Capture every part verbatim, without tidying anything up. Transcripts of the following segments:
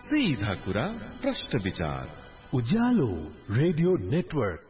सीधा कुरा प्रश्न विचार उज्यालो रेडियो नेटवर्क।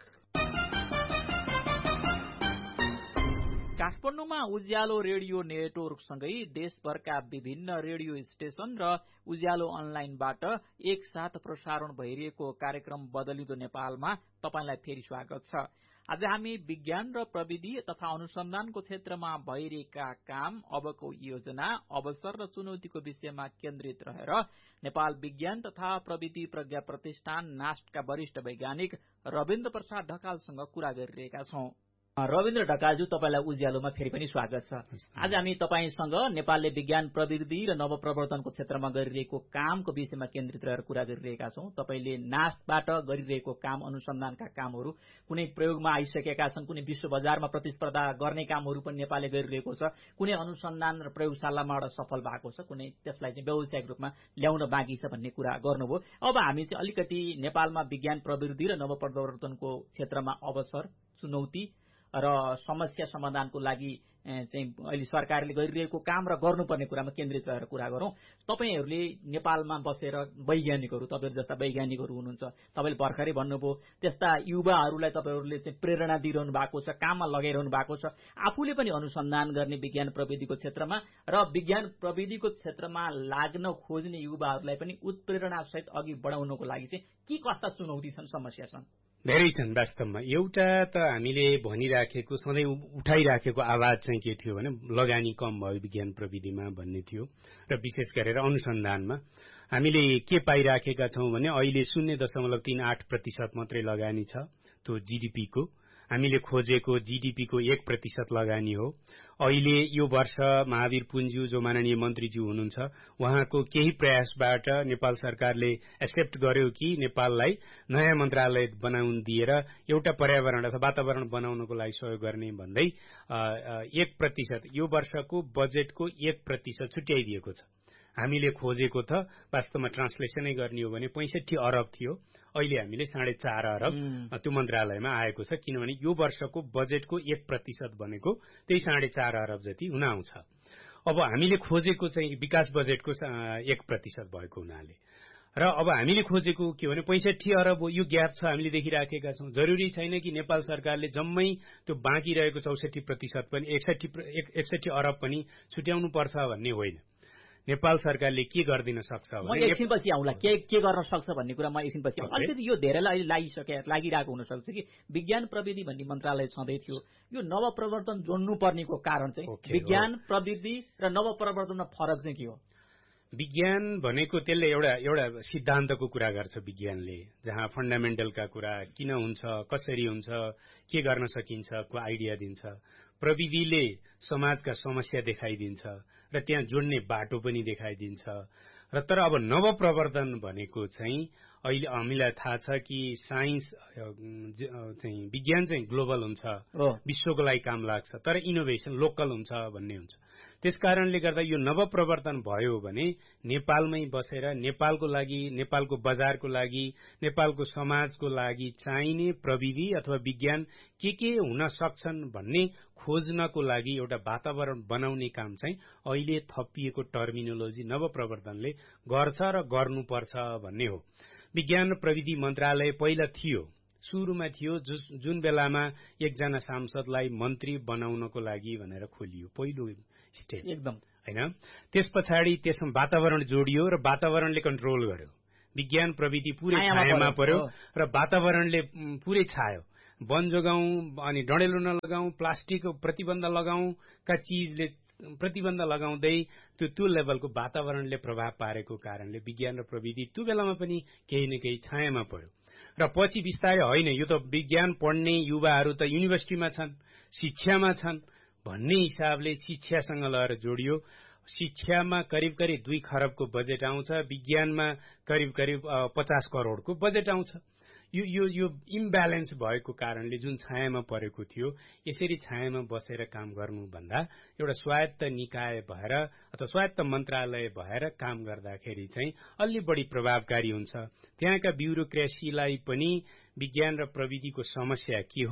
काठमाडौँमा उज्यालो रेडियो नेटवर्कसँगै देशभरका विभिन्न रेडियो स्टेशन र उज्यालो अनलाइनबाट एकसाथ प्रसारण भइरहेको कार्यक्रम बदलिदो नेपालमा तपाईलाई फेरि स्वागत छ। आज हामी विज्ञान र प्रविधि तथा अनुसन्धानको क्षेत्रमा भइरहेका काम, अबको योजना, अवसर र चुनौतीको विषयमा केन्द्रित रहेर नेपाल विज्ञान तथा प्रविधि प्रज्ञा प्रतिष्ठान नास्टका वरिष्ठ वैज्ञानिक रविन्द्र प्रसाद ढकालसँग कुरा गरिरहेका छौं। रविन्द्र ढकालज्यू, तपाईलाई उज्यालोमा फेरि पनि स्वागत छ। आज हामी तपाईसँग नेपालले विज्ञान प्रविधि र नवप्रवर्तनको क्षेत्रमा गरिरहेको कामको विषयमा केन्द्रित रहेर कुरा गरिरहेका छौं। तपाईले नास्टबाट गरिरहेको काम, अनुसन्धानका कामहरू कुनै प्रयोगमा आइसकेका छन्, कुनै विश्व बजारमा प्रतिस्पर्धा गर्ने कामहरू पनि नेपालले गरिरहेको छ, कुनै अनुसन्धान र प्रयोगशालाबाट सफल भएको छ, कुनै त्यसलाई चाहिँ व्यावसायिक रूपमा ल्याउन बाँकी छ भन्ने कुरा गर्नुभयो। अब हामी चाहिँ अलिकति नेपालमा विज्ञान प्रविधि र नवप्रवर्तनको क्षेत्रमा अवसर, चुनौती र समस्या समाधानको लागि चाहिँ अहिले सरकारले गरिरहेको काम र गर्नुपर्ने कुरामा केन्द्रित रहेर कुरा गरौं। तपाईहरूले नेपालमा बसेर वैज्ञानिकहरू, तपाईहरू जस्ता वैज्ञानिकहरू हुनुहुन्छ, तपाईले भर्खरै भन्नुभयो त्यस्ता युवाहरूलाई तपाईहरूले चाहिँ प्रेरणा दिइरहनु भएको छ, काममा लगाइरहनु भएको छ। आफूले पनि अनुसन्धान गर्ने विज्ञान प्रविधिको क्षेत्रमा र विज्ञान प्रविधिको क्षेत्रमा लाग्न खोज्ने युवाहरूलाई पनि उत्प्रेरणासहित अघि बढाउनको लागि चाहिँ के कस्ता चुनौती छन्, समस्या छन्? धेरै छन् वास्तवमा। एउटा त हामीले भनिराखेको, सधैँ उठाइराखेको आवाज चाहिँ के थियो भने लगानी कम भयो विज्ञान प्रविधिमा भन्ने थियो, र विशेष गरेर अनुसन्धानमा हामीले के पाइराखेका छौं भने अहिले शून्य दशमलव तीन आठ प्रतिशत मात्रै लगानी छ। त्यो जीडीपीको हामीले खोजेको जीडीपीको एक प्रतिशत लगानी हो। अहिले यो वर्ष महावीर पुञ्ज्यू जो माननीय मन्त्रीज्यू हुनुहुन्छ, उहाँको केही प्रयासबाट नेपाल सरकारले एक्सेप्ट गर्यो कि नेपाललाई नयाँ मन्त्रालय बनाउन दिएर एउटा पर्यावरण अथवा वातावरण बनाउनको लागि सहयोग गर्ने भन्दै एक प्रतिशत यो वर्षको बजेटको एक प्रतिशत छुट्याइदिएको छ। हामीले खोजेको त वास्तवमा ट्रान्सलेसनै गर्ने हो भने पैंसठी अरब थियो, अहिले हामीले साढे चार अरब त्यो मन्त्रालयमा आएको छ, किनभने यो वर्षको बजेटको एक प्रतिशत भनेको त्यही साढे चार अरब जति हुन आउँछ। अब हामीले खोजेको चाहिँ विकास बजेटको एक प्रतिशत भएको हुनाले, र अब हामीले खोजेको के भने पैंसठी अरब हो। यो ग्याप छ, हामीले देखिराखेका छौं। जरुरी छैन कि नेपाल सरकारले जम्मै त्यो बाँकी रहेको चौसठी प्रतिशत पनि एकसठी एकसठी अरब पनि छुट्याउनु पर्छ भन्ने होइन। नेपाल सरकारले के गर्दिन सक्छ म एकछिनपछि आउँला, के के गर्न सक्छ भन्ने कुरा म एकछिनपछि आउँला। अलिकति यो धेरैलाई अहिले लागिसके लागिरहेको हुन सक्छ कि विज्ञान प्रविधि भन्ने मन्त्रालय छँदै थियो, यो नवप्रवर्तन जोड्नु पर्नेको कारण चाहिँ विज्ञान प्रविधि र नवप्रवर्तनमा फरक चाहिँ के हो? विज्ञान भनेको त्यसले एउटा एउटा सिद्धान्तको कुरा गर्छ विज्ञानले, जहाँ फन्डामेन्टलका कुरा किन हुन्छ, कसरी हुन्छ, के गर्न सकिन्छ को आइडिया दिन्छ। प्रविधिले समाजका समस्या देखाइदिन्छ र त्यहाँ जोड्ने बाटो पनि देखाइदिन्छ। र तर अब नवप्रवर्तन भनेको चाहिँ अहिले हामीलाई थाहा छ कि साइन्स चाहिँ विज्ञान चाहिँ ग्लोबल हुन्छ, विश्वको लागि काम लाग्छ, तर इनोभेसन लोकल हुन्छ भन्ने हुन्छ। त्यसकारणले गर्दा यो नवप्रवर्तन भयो भने नेपालमै बसेर नेपालको लागि, नेपालको बजारको लागि, नेपालको समाजको लागि चाहिने प्रविधि अथवा विज्ञान के के हुन सक्छन् भन्ने खोज्नको लागि एउटा वातावरण बनाउने काम चाहिँ अहिले थपिएको टर्मिनोलोजी नवप्रवर्तनले गर्छ र गर्नुपर्छ भन्ने हो। विज्ञान र प्रविधि मन्त्रालय पहिला थियो, सुरुमा थियो, जुन बेलामा एकजना सांसदलाई मन्त्री बनाउनको लागि भनेर खोलियो, पहिलो स्टेप एकदम हैन। त्यस पछाडि त्यसमा वातावरण जोडियो र वातावरणले कन्ट्रोल गर्यो। विज्ञान प्रविधि पुरै छायामा पर्यो र वातावरणले पुरै छायो। वन जोगाउँ अनि डढेलो नलगाउँ, प्लास्टिक प्रतिबन्ध लगाउँ का चीजले प्रतिबन्ध लगाउँदै त्यो त्यो लेभलको वातावरणले प्रभाव पारेको कारणले विज्ञान र प्रविधि त्यो बेलामा पनि केही न केही छायामा पर्यो। र पछि बिस्तारै होइन, यो त विज्ञान पढ्ने युवाहरू त युनिभर्सिटीमा छन्, शिक्षामा छन् भन्ने हिसाबले शिक्षासँग लगेर जोडियो। शिक्षामा करिब करिब दुई खरबको बजेट आउँछ, विज्ञानमा करिब करिब पचास करोड़को बजेट आउँछ। यो यो यो इम्ब्यालेन्स भएको कारणले जुन छायामा परेको थियो, यसरी छायामा बसेर काम गर्नुभन्दा एउटा स्वायत्त निकाय भएर अथवा स्वायत्त मन्त्रालय भएर काम गर्दाखेरि चाहिँ अलि बढी प्रभावकारी हुन्छ। त्यहाँका ब्युरोक्रेसीलाई पनि विज्ञान र प्रविधिको समस्या के हो,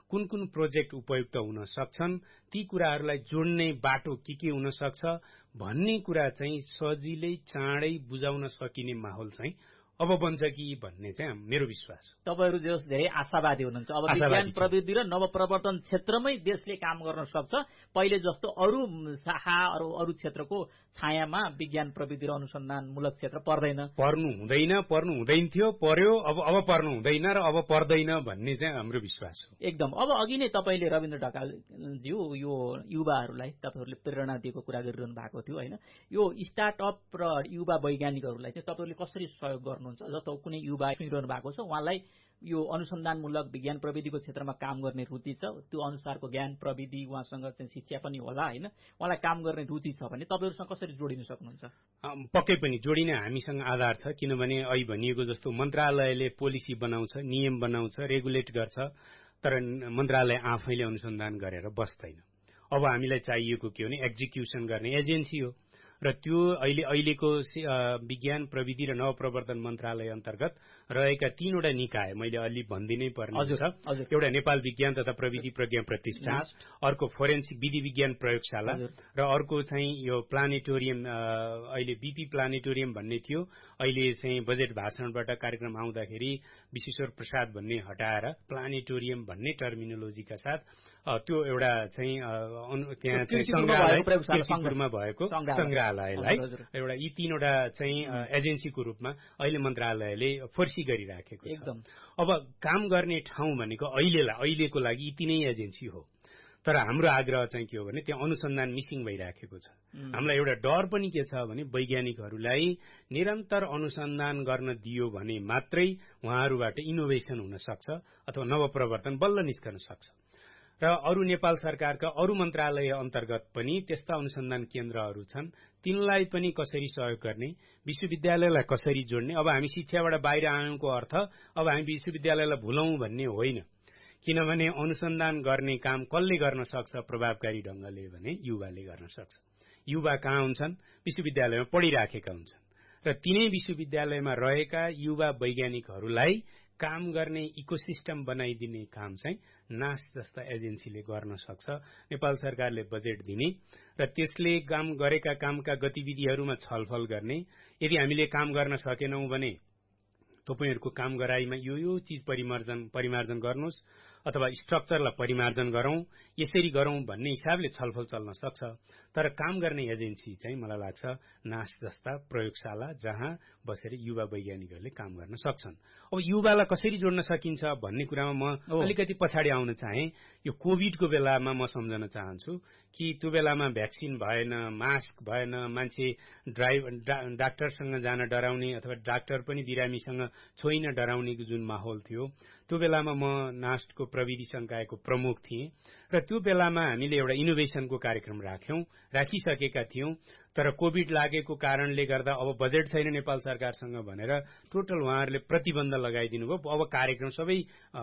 कुन कुन प्रोजेक्ट उपयुक्त हुन सक्छन्, ती कुराहरूलाई जोड्ने बाटो के के हुन सक्छ भन्ने कुरा चाहिँ सजिलै चाँडै बुझाउन सकिने माहौल चाहिँ अब बन्छ कि भन्ने चाहिँ मेरो विश्वास हो। तपाईहरु जस धेरै आशावादी हुनुहुन्छ। अब विज्ञान प्रविधि र नवप्रवर्तन क्षेत्रमै देशले काम गर्न सक्छ। पहिले जस्तो अरू शाखा अरू अरू क्षेत्रको छायामा विज्ञान प्रविधि र अनुसन्धानमूलक क्षेत्र पर्दैन, पर्नु हुँदैन, पर्नु हुँदैन थियो, पर्यो, अब अब पर्नु हुँदैन र अब पर्दैन भन्ने चाहिँ हाम्रो विश्वास हो। एकदम। अब अघि नै तपाईले रविन्द्र ढकालज्यू यो युवाहरूलाई तपाईहरुले प्रेरणा दिएको कुरा गरिरहनु भएको थियो हैन। यो स्टार्टअप र युवा वैज्ञानिकहरूलाई चाहिँ तपाईहरुले कसरी सहयोग गर्नुहुन्छ? जस्तो कुनै युवा सुनिरहनु भएको छ, उहाँलाई यो अनुसन्धानमूलक विज्ञान प्रविधिको क्षेत्रमा काम गर्ने रुचि छ, त्यो अनुसारको ज्ञान प्रविधि उहाँसँग चाहिँ शिक्षा पनि होला हैन, उहाँलाई काम गर्ने रुचि छ भने तपाईहरुसँग कसरी जोडिन सक्नुहुन्छ? पक्कै पनि जोडिन हामीसँग आधार छ। किनभने अहिले भनिएको जस्तो मन्त्रालयले पोलिसी बनाउँछ, नियम बनाउँछ, रेगुलेट गर्छ, तर मन्त्रालय आफैले अनुसन्धान गरेर बस्दैन। अब हामीलाई चाहिएको के हो भने एक्जिक्युसन गर्ने एजेन्सी हो र त्यो अहिले अहिलेको विज्ञान प्रविधि र नवप्रवर्तन मन्त्रालय अन्तर्गत रहेका तीनवटा निकाय मैले अलि भनिदिनै पर्ने छ। एउटा नेपाल विज्ञान तथा प्रविधि प्रज्ञा प्रतिष्ठान, अर्को फोरेन्सिक विधि विज्ञान प्रयोगशाला र अर्को चाहिँ यो प्लानेटोरियम, अहिले बीपी प्लानेटोरियम भन्ने थियो, अहिले चाहिँ बजेट भाषणबाट कार्यक्रम आउँदाखेरि विश्वेश्वर प्रसाद भन्ने हटाएर प्लानेटोरियम भन्ने टर्मिनोलोजीका साथ त्यो एउटा चाहिँ त्यहाँ चाहिँ सङ्ग्रहालयमा भएको सङ्ग्रहालयलाई एउटा यी तीनवटा चाहिँ एजेन्सीको रूपमा अहिले मन्त्रालयले फोर्सी गरिराखेको छ। अब काम गर्ने ठाउँ भनेको अहिलेलाई अहिलेको लागि यी तीनै एजेन्सी हो, तर हाम्रो आग्रह चाहिँ के हो भने त्यहाँ अनुसन्धान मिसिङ भइराखेको छ। हामीलाई एउटा डर पनि के छ भने वैज्ञानिकहरूलाई निरन्तर अनुसन्धान गर्न दियो भने मात्रै उहाँहरूबाट इनोभेसन हुन सक्छ अथवा नवप्रवर्तन बल्ल निस्कन सक्छ। र अरू नेपाल सरकारका अरू मन्त्रालय अन्तर्गत पनि त्यस्ता अनुसन्धान केन्द्रहरू छन्, तिनलाई पनि कसरी सहयोग गर्ने, विश्वविद्यालयलाई कसरी जोड्ने। अब हामी शिक्षाबाट बाहिर आएको अर्थ अब हामी विश्वविद्यालयलाई भुलौं भन्ने होइन, किनभने अनुसन्धान गर्ने काम कसले गर्न सक्छ प्रभावकारी ढंगले भने युवाले गर्न सक्छ। युवा कहाँ हुन्छन्? विश्वविद्यालयमा पढिराखेका हुन्छन् र तिनै विश्वविद्यालयमा रहेका युवा वैज्ञानिकहरूलाई काम गर्ने इकोसिस्टम बनाइदिने काम चाहिँ नास जस्ता एजेन्सीले गर्न सक्छ। नेपाल सरकारले बजेट दिने र त्यसले काम गरेका कामका गतिविधिहरूमा छलफल गर्ने। यदि हामीले काम गर्न सकेनौं भने तपाईहरुको काम गराइमा यो यो चीज परिमार्जन परिमार्जन गर्नुस् अथवा स्ट्रक्चरलाई परिमार्जन गरौं, यसरी गरौं भन्ने हिसाबले छलफल चल्न सक्छ। तर काम गर्ने एजेन्सी चाहिँ मलाई लाग्छ नास जस्ता प्रयोगशाला जहाँ बसेर युवा वैज्ञानिकहरूले काम गर्न सक्छन्। अब युवालाई कसरी जोड्न सकिन्छ भन्ने कुरामा म अलिकति पछाडि आउन चाहे। यो कोभिडको बेलामा म सम्झन चाहन्छु कि त्यो बेलामा भ्याक्सिन भएन, मास्क भएन, मान्छे ड्राइभ डाक्टरसँग जान डराउने अथवा डाक्टर पनि बिरामीसँग छोइन डराउनेको जुन माहौल थियो, त्यो बेलामा म नास्टको प्रविधि संकायको प्रमुख थिएँ र त्यो बेलामा हामीले एउटा इनोभेसनको कार्यक्रम राख्यौं राखिसकेका थियौं। तर कोभिड लागेको कारणले गर्दा अब बजेट छैन नेपाल सरकारसँग भनेर टोटल उहाँहरूले प्रतिबन्ध लगाइदिनु भयो। अब कार्यक्रम सबै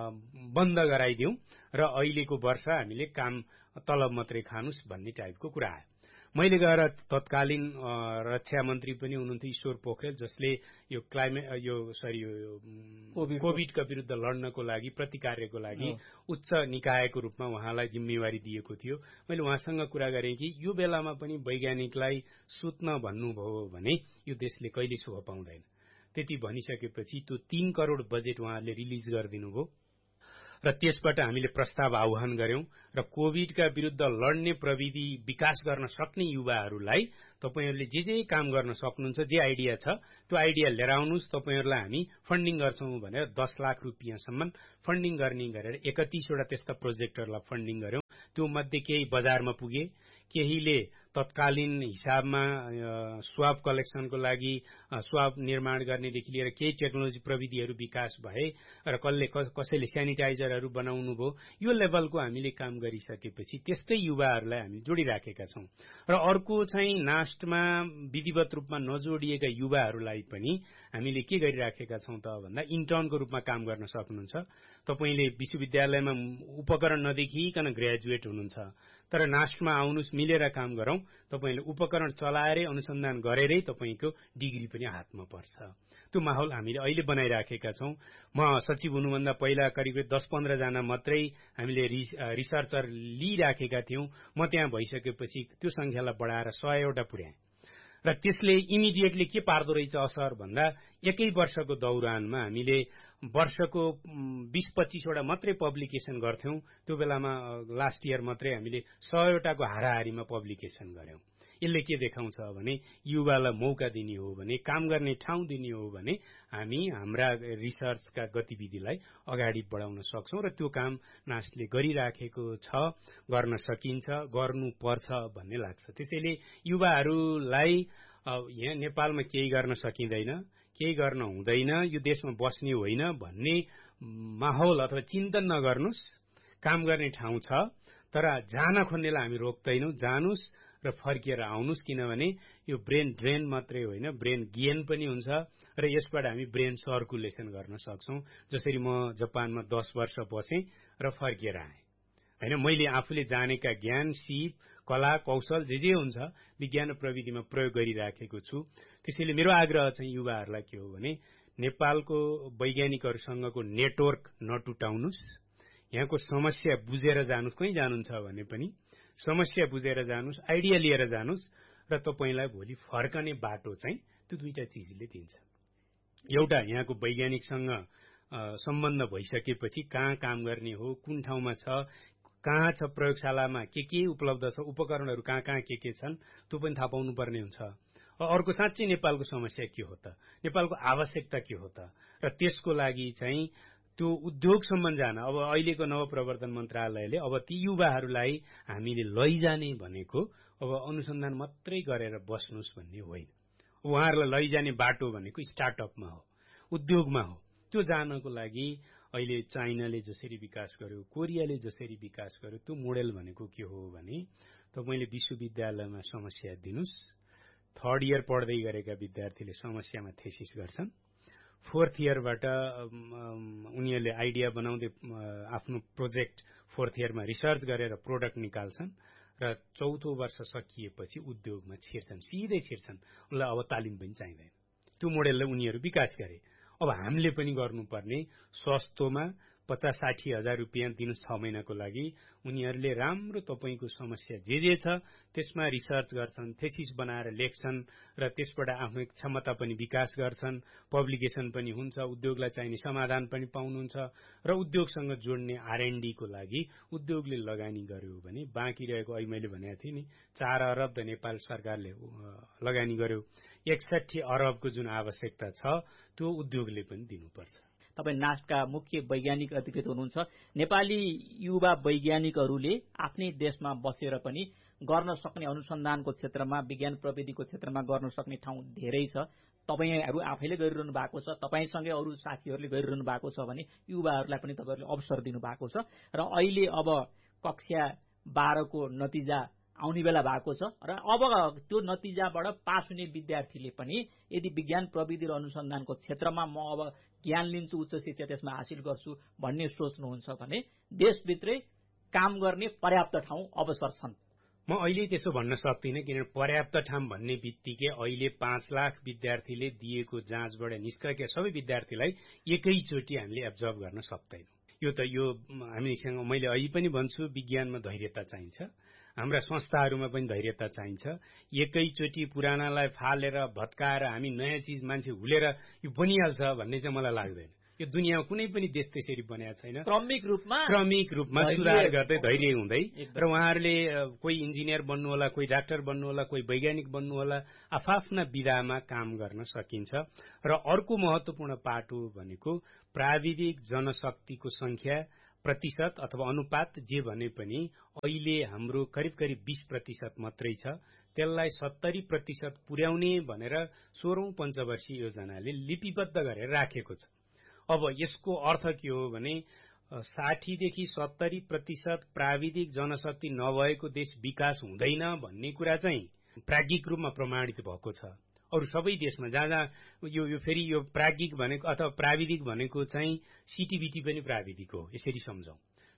बन्द गराइदियौं र अहिलेको वर्ष हामीले काम तलब मात्रै खानुस् भन्ने टाइपको कुरा आयो। मैले गएर तत्कालीन रक्षा मन्त्री पनि हुनुहुन्थ्यो ईश्वर पोखरेल, जसले यो क्लाइमेट यो सरी यो कोभिडका विरुद्ध लड्नको लागि प्रतिकार्यको लागि उच्च निकायको रूपमा उहाँलाई जिम्मेवारी दिएको थियो। मैले उहाँसँग कुरा गरेँ कि यो बेलामा पनि वैज्ञानिकलाई सुत्न भन्नुभयो भने यो देशले कहिले सुख पाउँदैन। त्यति भनिसकेपछि त्यो तीन करोड़ बजेट उहाँले रिलिज गरिदिनु भयो र त्यसबाट हामीले प्रस्ताव आह्वान गर्यौं र कोभिडका विरुद्ध लड्ने प्रविधि विकास गर्न सक्ने युवाहरूलाई तपाईहरुले जे जे काम गर्न सक्नुहुन्छ, जे आइडिया छ त्यो आइडिया लिएर आउनुस्, तपाईहरुलाई हामी फन्डिङ गर्छौं भनेर दस लाख रुपियाँसम्म फन्डिङ गर्ने गरेर एकतीस वटा त्यस्ता प्रोजेक्टहरूलाई फन्डिङ गर्यौं। त्यो मध्ये केही बजारमा पुगे, केहीले तत्कालीन हिसाबमा स्वाब कलेक्सनको लागि स्वाब निर्माण गर्नेदेखि लिएर केही टेक्नोलोजी प्रविधिहरू विकास भए र कसले कसैले स्यानिटाइजरहरू बनाउनु भयो। यो लेभलको हामीले काम गरिसकेपछि त्यस्तै युवाहरूलाई हामी जोडिराखेका छौं र अर्को चाहिँ नास्टमा विधिवत रूपमा नजोडिएका युवाहरूलाई पनि हामीले के गरिराखेका छौं त भन्दा इन्टर्नको रूपमा काम गर्न सक्नुहुन्छ। तपाईले विश्वविद्यालयमा उपकरण नदेखिकन ग्रेजुएट हुनुहुन्छ, तर नास्टमा आउनुस्, मिलेर काम गरौं, तपाईले उपकरण चलाएरै अनुसन्धान गरेरै तपाईको डिग्री पनि हातमा पर्छ। त्यो माहौल हामीले अहिले बनाइराखेका छौं। म सचिव हुनुभन्दा पहिला करिब दस पन्ध्र जना मात्रै हामीले रिसर्चर लिइराखेका थियौं। म त्यहाँ भइसकेपछि त्यो संख्यालाई बढाएर सय वटा पुर्याएँ र त्यसले इमिडिएटली के पार्दो रहेछ असर भन्दा एकै वर्षको दौरानमा हामीले वर्षको बीस पच्चीस वटा मात्रै पब्लिकेसन गर्थ्यौं। त्यो बेलामा लास्ट इयर मात्रै हामीले सय वटाको हाराहारीमा पब्लिकेसन गर्यौं। यसले के देखाउँछ भने युवालाई मौका दिने हो भने, काम गर्ने ठाउँ दिने हो भने हामी हाम्रा रिसर्चका गतिविधिलाई अगाडि बढाउन सक्छौं र त्यो काम नासले गरिराखेको छ, गर्न सकिन्छ, गर्नुपर्छ भन्ने लाग्छ। त्यसैले युवाहरूलाई यहाँ नेपालमा केही गर्न सकिँदैन, केही गर्न हुँदैन, यो देशमा बस्ने होइन भन्ने माहौल अथवा चिन्तन नगर्नुस्। काम गर्ने ठाउँ छ, तर जान खोज्नेलाई हामी रोक्दैनौं। जानुस् र फर्किएर आउनुस्, किनभने यो ब्रेन ड्रेन मात्रै होइन, ब्रेन गेन पनि हुन्छ र यसबाट हामी ब्रेन सर्कुलेसन गर्न सक्छौं। जसरी म जापानमा दस वर्ष बसेँ र फर्किएर आएँ हैन, मैले आफूले जानेका ज्ञान, सिप, कला, कौशल जे जे हुन्छ विज्ञान र प्रविधिमा प्रयोग गरिराखेको छु। त्यसैले मेरो आग्रह चाहिँ युवाहरूलाई के हो भने नेपालको वैज्ञानिकहरूसँगको नेटवर्क नटुटाउनुस्, यहाँको समस्या बुझेर जानुस्। कहीँ जानुहुन्छ भने पनि समस्या बुझेर जानुस्, आइडिया लिएर जानुस् र तपाईलाई भोलि फर्कने बाटो चाहिँ त्यो दुईटा चिजले दिन्छ। एउटा यहाँको वैज्ञानिकसँग सम्बन्ध भइसकेपछि कहाँ काम गर्ने हो, कुन ठाउँमा छ, कहाँ छ प्रयोगशालामा के के उपलब्ध छ, उपकरणहरू कहाँ कहाँ के के छन् त्यो पनि थाहा पाउनु पर्ने हुन्छ। अर्को साँच्चै नेपालको समस्या के हो त, नेपालको आवश्यकता के हो त, र त्यसको लागि चाहिँ त्यो उद्योगसम्म जान अब अहिलेको नवप्रवर्धन मन्त्रालयले अब ती युवाहरूलाई हामीले लैजाने भनेको अब अनुसन्धान मात्रै गरेर बस्नुस् भन्ने होइन। उहाँहरूलाई लैजाने बाटो भनेको स्टार्टअपमा हो, उद्योगमा हो। त्यो जानको लागि अहिले चाइनाले जसरी विकास गर्यो, कोरियाले जसरी विकास गर्यो, त्यो मोडेल भनेको के हो भने तपाईले विश्वविद्यालयमा समस्या दिनुस्, थर्ड इयर पढ्दै गरेका विद्यार्थीले समस्यामा थेसिस गर्छन्, फोर्थ इयरबाट उनीहरूले आइडिया बनाउँदै आफ्नो प्रोजेक्ट फोर्थ इयरमा रिसर्च गरेर प्रोडक्ट निकाल्छन् र चौथो वर्ष सकिएपछि उद्योगमा छिर्छन्, सिधै छिर्छन्। उनलाई अब तालिम पनि चाहिँदैन। त्यो मोडेललाई उनीहरू विकास गरे। अब हामीले पनि गर्नुपर्ने सस्तोमा पचास साठी हजार रुपियाँ दिनुस् छ महिनाको लागि, उनीहरूले राम्रो तपाईको समस्या जे जे छ त्यसमा रिसर्च गर्छन्, थेसिस बनाएर लेख्छन् र त्यसबाट आफ्नो क्षमता पनि विकास गर्छन्, पब्लिकेसन पनि हुन्छ, उद्योगलाई चाहिने समाधान पनि पाउनुहुन्छ र उद्योगसँग जोड्ने आरएनडी को लागि उद्योगले लगानी गर्यो भने बाँकी रहेको अहिले मैले भनेको थिएँ नि चार अरब त नेपाल सरकारले लगानी गर्यो, एकसठी अरबको जुन आवश्यकता छ त्यो उद्योगले पनि दिनुपर्छ। तपाईँ नास्टका मुख्य वैज्ञानिक अधिकृत हुनुहुन्छ। नेपाली युवा वैज्ञानिकहरूले आफ्नै देशमा बसेर पनि गर्न सक्ने अनुसन्धानको क्षेत्रमा, विज्ञान प्रविधिको क्षेत्रमा गर्न सक्ने ठाउँ धेरै छ। तपाईहरू आफैले गरिरहनु भएको छ, तपाईसँगै अरू साथीहरूले गरिरहनु भएको छ भने युवाहरूलाई पनि तपाईहरूले अवसर दिनुभएको छ र अहिले अब कक्षा बाह्रको नतिजा आउने बेला भएको छ र अब त्यो नतिजाबाट पास हुने विद्यार्थीले पनि यदि विज्ञान प्रविधि र अनुसन्धानको क्षेत्रमा म अब ज्ञान लिन्छु, उच्च शिक्षा त्यसमा हासिल गर्छु भन्ने सोच्नुहुन्छ भने देशभित्रै काम गर्ने पर्याप्त ठाउँ अवसर छन्। म अहिले त्यसो भन्न सक्दिनँ, किनभने पर्याप्त ठाउँ भन्ने बित्तिकै अहिले पाँच लाख विद्यार्थीले दिएको जाँचबाट निष्कर्ष सबै विद्यार्थीलाई एकैचोटि हामीले एब्जर्भ गर्न सक्दैनौँ। यो त यो हामीसँग मैले अहिले पनि भन्छु विज्ञानमा धैर्यता चाहिन्छ, हाम्रा संस्थाहरूमा पनि धैर्यता चाहिन्छ। एकैचोटि पुरानालाई फालेर भत्काएर हामी नयाँ चिज मान्छे हुलेर यो बनिहाल्छ भन्ने चाहिँ मलाई लाग्दैन। यो दुनियाँमा कुनै पनि देश त्यसरी बनेको छैन। क्रमिक रूपमा क्रमिक रूपमा सुधार गर्दै धैर्य हुँदै र उहाँहरूले कोही इन्जिनियर बन्नु होला, कोही डाक्टर बन्नु होला, कोही वैज्ञानिक बन्नु होला, आफआफ्ना विधामा काम गर्न सकिन्छ। र अर्को महत्वपूर्ण पाटो भनेको प्राविधिक जनशक्तिको संख्या प्रतिशत अथवा अनुपात जे भने पनि अहिले हाम्रो करिब करिब बीस प्रतिशत मात्रै छ। त्यसलाई सत्तरी प्रतिशत पुर्याउने भनेर सोह्रौं पञ्चवर्षीय योजनाले लिपिबद्ध गरेर राखेको छ। अब यसको अर्थ के हो भने साठीदेखि सत्तरी प्रतिशत प्राविधिक जनशक्ति नभएको देश विकास हुँदैन भन्ने कुरा चाहिँ प्राज्ञिक रूपमा प्रमाणित भएको छ। अरू सबै देशमा जहाँ जहाँ यो यो फेरि यो प्राज्ञिक भनेको अथवा प्राविधिक भनेको चाहिँ सिटिबिटी पनि प्राविधिक हो, यसरी सम्झौं।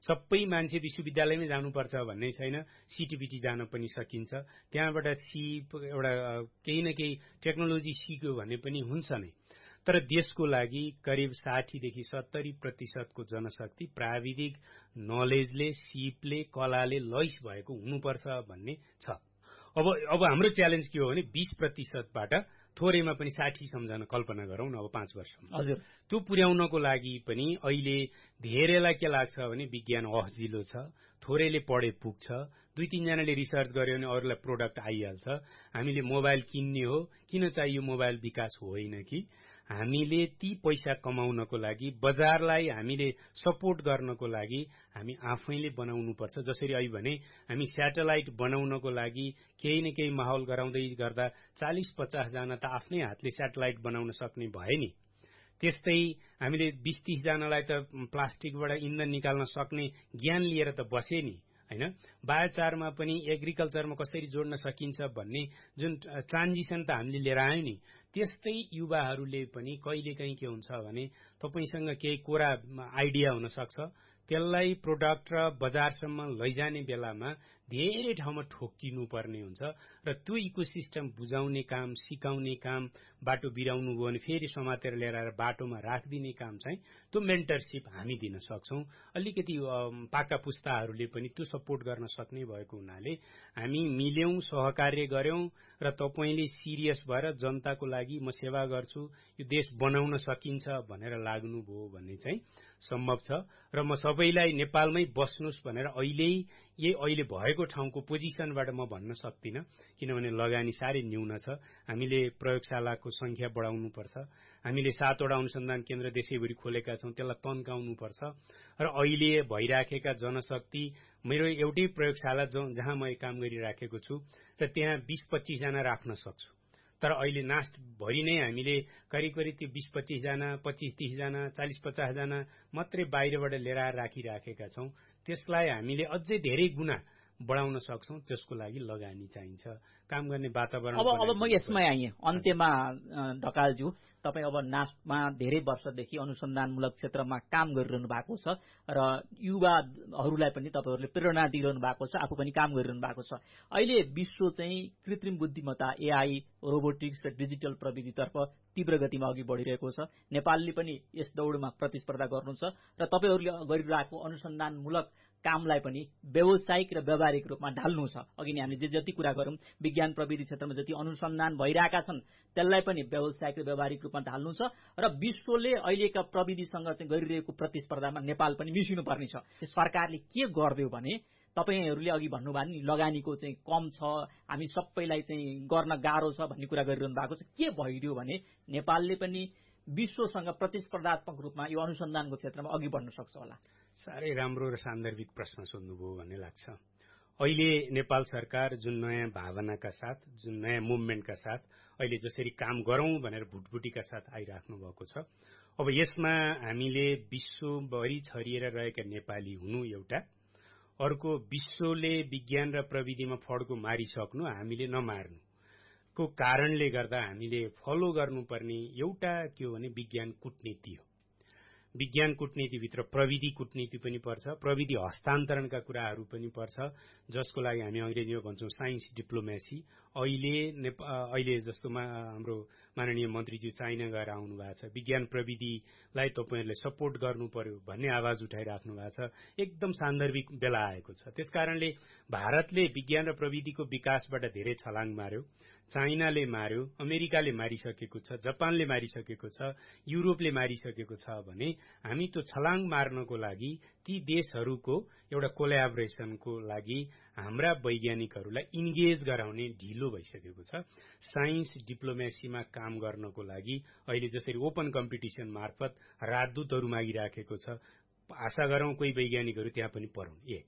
सबै मान्छे विश्वविद्यालयमै जानुपर्छ भन्ने छैन, सिटिबिटी जान पनि सकिन्छ। त्यहाँबाट सी एउटा केही न केही टेक्नोलोजी सिक्यो भने पनि हुन्छ नै। तर देशको लागि करिब साठीदेखि सत्तरी प्रतिशतको जनशक्ति प्राविधिक नलेजले, सिपले, कलाले लैस भएको हुनुपर्छ भन्ने छ। अब अब हाम्रो च्यालेन्ज के हो भने बीस प्रतिशतबाट थोरैमा पनि साठी सम्झन कल्पना गरौँ न अब पाँच वर्षमा। हजुर, त्यो पुर्याउनको लागि पनि अहिले धेरैलाई के लाग्छ भने विज्ञान अहजिलो छ, थोरैले पढे पुग्छ, दुई तीनजनाले रिसर्च गर्यो भने अरूलाई प्रोडक्ट आइहाल्छ, हामीले मोबाइल किन्ने हो, किन चाहियो मोबाइल विकास होइन कि हामीले ती पैसा कमाउनको लागि बजारलाई हामीले सपोर्ट गर्नको लागि हामी आफैले बनाउनुपर्छ। जसरी अहिले भने हामी स्याटेलाइट बनाउनको लागि केही न केही माहौल गराउँदै गर्दा चालिस पचास जना त आफ्नै हातले स्याटेलाइट बनाउन सक्ने भए नि। त्यस्तै हामीले बीस तीस जनालाई त प्लास्टिकबाट इन्धन निकाल्न सक्ने ज्ञान लिएर त बसे नि हैन। बायोचारमा पनि एग्रिकल्चरमा कसरी जोड्न सकिन्छ भन्ने जुन ट्रान्जिसन त हामीले लिएर आयौं नि। त्यस्तै युवाहरूले पनि कहिलेकाहीँ के हुन्छ भने तपाईसँग केही कोरा आइडिया हुन सक्छ, त्यसलाई प्रोडक्ट र बजारसम्म लैजाने बेलामा धेरै ठाउँमा ठोक्किनु पर्ने हुन्छ र त्यो इकोसिस्टम बुझाउने काम, सिकाउने काम, बाटो बिराउनु भयो भने फेरि समातेर लिएर आएर बाटोमा राखिदिने काम चाहिँ त्यो मेन्टरसिप हामी दिन सक्छौं। अलिकति पाका पुस्ताहरूले पनि त्यो सपोर्ट गर्न सक्ने भएको हुनाले हामी मिल्यौं, सहकार्य गर्यौं र तपाईले सिरियस भएर जनताको लागि म सेवा गर्छु, यो देश बनाउन सकिन्छ भनेर लाग्नुभयो भन्ने चाहिँ सम्भव छ। र म सबैलाई नेपालमै बस्नुस् भनेर अहिले यही अहिले भएको ठाउँको पोजिसनबाट म भन्न सक्दिनँ, किनभने लगानी साह्रै न्यून छ। हामीले प्रयोगशालाको संख्या बढाउनुपर्छ, हामीले सातवटा अनुसन्धान केन्द्र देशैभरि खोलेका छौं, त्यसलाई तन्काउनुपर्छ र अहिले भइराखेका जनशक्ति मेरो एउटै प्रयोगशाला जहाँ म काम गरिराखेको छु र त्यहाँ बीस पच्चीस जना राख्न सक्छु। तर अहिले नास्ट भरि नै हामीले करिब करिब त्यो बीस पच्चीस जना, पच्चीस तीस जना, चालीस पचास जना मात्रै बाहिरबाट लिएर राखिराखेका छौं। त्यसलाई हामीले अझै धेरै गुणा बढाउन सक्छौं, जसको लागि लगानी चाहिन्छ, काम गर्ने वातावरण। अब अब म यसमै आएँ अन्त्यमा ढकालज्यू, तपाईँ अब नास्टमा धेरै वर्षदेखि अनुसन्धानमूलक क्षेत्रमा काम गरिरहनु भएको छ र युवाहरूलाई पनि तपाईँहरूले प्रेरणा दिइरहनु भएको छ, आफू पनि काम गरिरहनु भएको छ। अहिले विश्व चाहिँ कृत्रिम बुद्धिमत्ता, एआई, रोबोटिक्स र डिजिटल प्रविधितर्फ तीव्र गतिमा अघि बढिरहेको छ। नेपालले पनि यस दौडमा प्रतिस्पर्धा गर्नु छ र तपाईँहरूले गरिरहेको अनुसन्धानमूलक कामलाई पनि व्यावसायिक र व्यावहारिक रूपमा ढाल्नु छ। अघि नै हामीले जति कुरा गरौँ विज्ञान प्रविधि क्षेत्रमा जति अनुसन्धान भइरहेका छन् त्यसलाई पनि व्यावसायिक र व्यावहारिक रूपमा ढाल्नु छ र विश्वले अहिलेका प्रविधिसँग चाहिँ गरिरहेको प्रतिस्पर्धामा नेपाल पनि मिसिनुपर्ने छ। सरकारले के गर्दियो भने तपाईहरूले अघि भन्नुभयो नि लगानीको चाहिँ कम छ, हामी सबैलाई चाहिँ गर्न गाह्रो छ भन्ने कुरा गरिरहनु भएको छ, के भइदियो भने नेपालले पनि विश्वसँग प्रतिस्पर्धात्मक रूपमा यो अनुसन्धानको क्षेत्रमा अघि बढ्न सक्छ होला? साह्रै राम्रो र सान्दर्भिक प्रश्न सोध्नुभयो भन्ने लाग्छ। अहिले नेपाल सरकार जुन नयाँ भावनाका साथ, जुन नयाँ मुभमेन्टका साथ अहिले जसरी काम गरौं भनेर भुटभुटीका साथ आइराख्नु भएको छ, अब यसमा हामीले विश्वभरि छरिएर रहेका नेपाली हुनु एउटा, अर्को विश्वले विज्ञान र प्रविधिमा फड्को मारिसक्नु, हामीले नमार्नु को कारणले गर्दा हामीले फलो गर्नुपर्ने एउटा के हो भने विज्ञान कूटनीति हो। विज्ञान कूटनीतिभित्र प्रविधि कूटनीति पनि पर्छ, प्रविधि हस्तान्तरणका कुराहरू पनि पर्छ, जसको लागि हामी अंग्रेजीमा भन्छौं साइन्स डिप्लोमेसी। अहिले अहिले जस्तोमा हाम्रो माननीय मन्त्रीज्यू चाइना गएर आउनु भएको छ, विज्ञान प्रविधिलाई तपाईहरुले सपोर्ट गर्नु पर्यो भन्ने आवाज उठाइराख्नु भएको छ। एकदम सान्दर्भिक बेला आएको छ। त्यसकारणले भारतले विज्ञान र प्रविधिको विकासबाट धेरै छलाङ मार्यो, चाइनाले मार्यो, अमेरिकाले मारिसकेको छ, जापानले मारिसकेको छ, युरोपले मारिसकेको छ भने हामी त्यो छलाङ मार्नको लागि ती देशहरूको एउटा कोल्याबोरेसनको लागि हाम्रा वैज्ञानिकहरूलाई इन्गेज गराउने ढिलो भइसकेको छ। साइन्स डिप्लोमेसीमा काम गर्नको लागि अहिले जसरी ओपन कम्पिटिसन मार्फत राजदूतहरू मागिराखेको छ, आशा गरौं कोही वैज्ञानिकहरू त्यहाँ पनि परून्। एक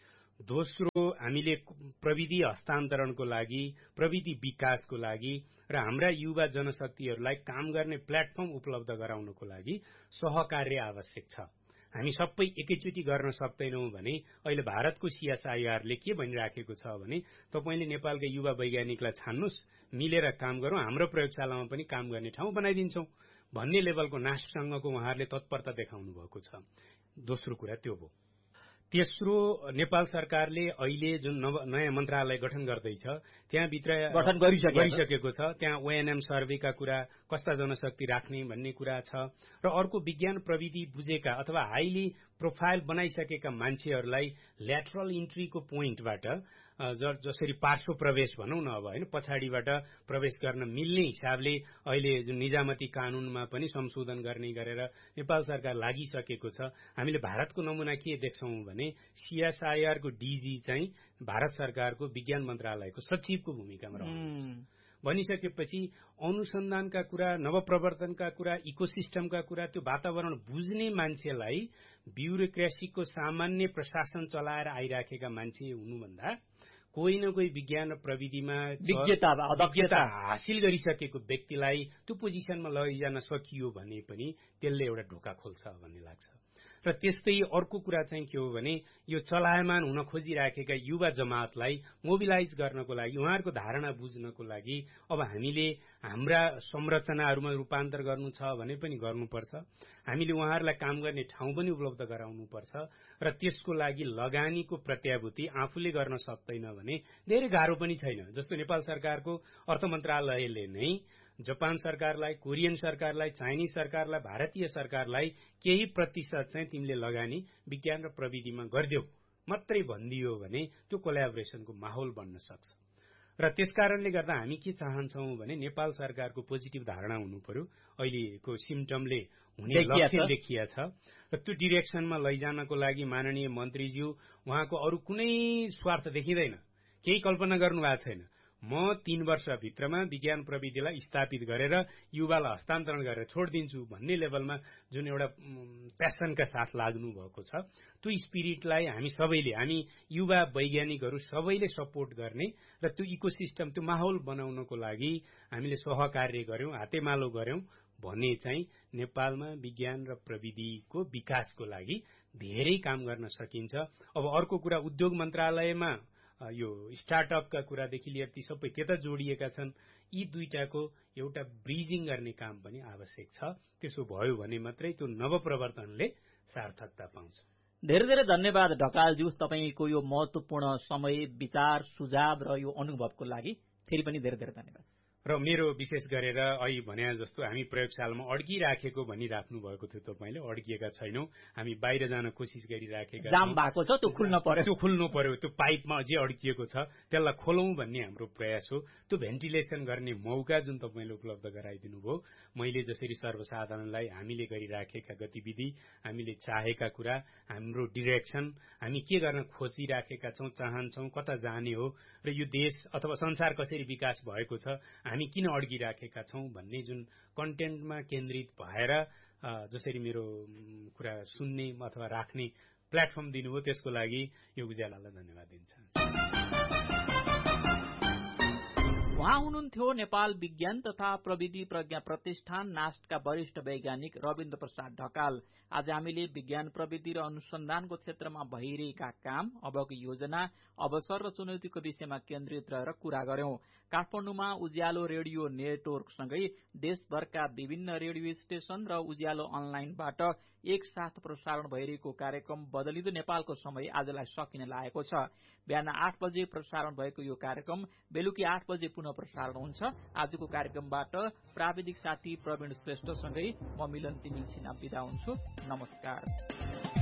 दोस्रो, हामीले प्रविधि हस्तान्तरणको लागि, प्रविधि विकासको लागि र हाम्रा युवा जनशक्तिहरूलाई काम गर्ने प्लेटफर्म उपलब्ध गराउनको लागि सहकार्य आवश्यक छ। हामी सबै एकैचोटि गर्न सक्दैनौं भने अहिले भारतको सीएसआईआरले के भनिराखेको छ भने तपाईले नेपालका युवा वैज्ञानिकलाई छान्नुस्, मिलेर काम गरौँ, हाम्रो प्रयोगशालामा पनि काम गर्ने ठाउँ बनाइदिन्छौं भन्ने लेभलको नास्टसँगको उहाँहरूले तत्परता देखाउनु भएको छ। दोस्रो कुरा त्यो भयो। तेस्रो, नेपाल सरकारले अहिले जुन नयाँ मन्त्रालय गठन गर्दैछ त्यहाँभित्र गठन गरिसकेको छ। त्यहाँ ओएनएम सर्वेका कुरा, कस्ता जनशक्ति राख्ने भन्ने कुरा छ र अर्को विज्ञान प्रविधि बुझेका अथवा हाइली प्रोफाइल बनाइसकेका मान्छेहरूलाई ल्याटरल इन्ट्रीको पोइन्टबाट जसरी पार्श्व प्रवेश भनौँ न अब होइन पछाडिबाट प्रवेश गर्न मिल्ने हिसाबले अहिले जुन निजामती कानूनमा पनि संशोधन गर्ने गरेर नेपाल सरकार लागिसकेको छ। हामीले भारतको नमुना के देख्छौँ भने सीएसआईआरको डीजी चाहिँ भारत सरकारको विज्ञान मन्त्रालयको सचिवको भूमिकामा रहनुहुन्छ भनिसकेपछि अनुसन्धानका कुरा, नवप्रवर्तनका कुरा, इकोसिस्टमका कुरा, त्यो वातावरण बुझ्ने मान्छेलाई ब्युरोक्रेसीको सामान्य प्रशासन चलाएर आइराखेका मान्छे हुनुभन्दा कोही न कोही विज्ञान र प्रविधिमा विज्ञता हासिल गरिसकेको व्यक्तिलाई त्यो पोजिसनमा लैजान सकियो भने पनि त्यसले एउटा ढोका खोल्छ भन्ने लाग्छ। र त्यस्तै अर्को कुरा चाहिँ के हो भने यो चलायमान हुन खोजिराखेका युवा जमातलाई मोबिलाइज गर्नको लागि, उहाँहरूको धारणा बुझ्नको लागि अब हामीले हाम्रा संरचनाहरूमा रूपान्तर गर्नु छ भने पनि गर्नुपर्छ। हामीले उहाँहरूलाई काम गर्ने ठाउँ पनि उपलब्ध गराउनुपर्छ र त्यसको लागि लगानीको प्रत्याभूति आफूले गर्न सक्दैन भने धेरै गाह्रो पनि छैन। जस्तो नेपाल सरकारको अर्थ मन्त्रालयले नै जापान सरकारलाई, कोरियन सरकारलाई, चाइनिज सरकारलाई, भारतीय सरकारलाई केही प्रतिशत चाहिँ तिमीले लगानी विज्ञान र प्रविधिमा गरिदेऊ मात्रै भनिदियो भने त्यो कोल्याबोरेसनको माहौल बन्न सक्छ। र त्यसकारणले गर्दा हामी के चाहन्छौँ भने नेपाल सरकारको पोजिटिभ धारणा हुनु पर्यो। अहिलेको सिम्टमले हुने लक्षण देखिया छ र त्यो डिरेक्सनमा लैजानको लागि माननीय मन्त्रीज्यू उहाँको अरू कुनै स्वार्थ देखिँदैन, केही कल्पना गर्नु भएको छैन। म तीन वर्षभित्रमा विज्ञान प्रविधिलाई स्थापित गरेर युवालाई हस्तान्तरण गरेर छोडिदिन्छु भन्ने लेभलमा जुन एउटा प्यासनका साथ लाग्नु भएको छ, त्यो स्पिरिटलाई हामी सबैले, हामी युवा वैज्ञानिकहरू सबैले सपोर्ट गर्ने र त्यो इकोसिस्टम, त्यो माहौल बनाउनको लागि हामीले सहकार्य गर्यौं, हातेमालो गर्यौं भने चाहिँ नेपालमा विज्ञान र प्रविधिको विकासको लागि धेरै काम गर्न सकिन्छ। अब अर्को कुरा, उद्योग मन्त्रालयमा यो स्टार्टअपका कुरादेखि लिएर ती सबै त्यता जोडिएका छन्। यी दुईटाको एउटा ब्रिजिङ गर्ने काम पनि आवश्यक छ। त्यसो भयो भने मात्रै त्यो नवप्रवर्तनले सार्थकता पाउँछ। धेरै धेरै धन्यवाद ढकालज्यू, तपाईको यो महत्वपूर्ण समय, विचार, सुझाव र यो अनुभवको लागि फेरि पनि धेरै धेरै धन्यवाद। र मेरो विशेष गरेर अहिले भने जस्तो हामी प्रयोगशालामा अड्किराखेको भनिराख्नु भएको थियो, तपाईँले अड्किएका छैनौं, हामी बाहिर जान कोसिस गरिराखेका छौं। जाम भएको छ, त्यो खुल्न पर्यो, त्यो खुल्नु पर्यो, त्यो पाइपमा अझै अड्किएको छ त्यसलाई खोलौं भन्ने हाम्रो प्रयास हो। त्यो भेन्टिलेसन गर्ने मौका जुन तपाईँले उपलब्ध गराइदिनु भयो, मैले जसरी सर्वसाधारणलाई हामीले गरिराखेका गतिविधि, हामीले चाहेका कुरा, हाम्रो डिरेक्सन, हामी के गर्न खोजिराखेका छौं, चाहन्छौं, कता जाने हो र यो देश अथवा संसार कसरी विकास भएको छ, हामी किन अड्किराखेका छौं भन्ने जुन कन्टेन्टमा केन्द्रित भएर जसरी मेरो कुरा सुन्ने अथवा राख्ने प्लेटफर्म दिनुभयो, त्यसको लागि यो उज्यालोलाई धन्यवाद दिन चाहन्छु। उहाँ हुनुहुन्थ्यो नेपाल विज्ञान तथा प्रविधि प्रज्ञा प्रतिष्ठान नास्टका वरिष्ठ वैज्ञानिक रविन्द्र प्रसाद ढकाल। आज हामीले विज्ञान प्रविधि र अनुसन्धानको क्षेत्रमा भइरहेका काम, अबको योजना, अवसर र चुनौतीको विषयमा केन्द्रित रहेर कुरा गर्यौं। काठमाडौँमा उज्यालो रेडियो नेटवर्कसँगै देशभरका विभिन्न रेडियो स्टेशन र उज्यालो अनलाइनबाट एकसाथ प्रसारण भइरहेको कार्यक्रम बदलिँदो नेपालको समय आजलाई सकिन लागेको छ। बिहान आठ बजे प्रसारण भएको यो कार्यक्रम बेलुकी आठ बजे पुनः प्रसारण हुन्छ। आजको कार्यक्रमबाट प्राविधिक साथी प्रवीण श्रेष्ठसँगै म मिलन तिमिल सिन्हा बिदा हुन्छु। नमस्कार।